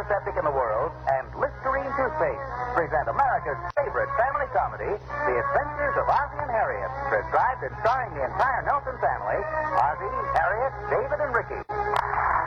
antiseptic in the world, and Listerine toothpaste present America's favorite family comedy, The Adventures of Ozzie and Harriet, prescribed and starring the entire Nelson family, Ozzie, Harriet, David, and Ricky.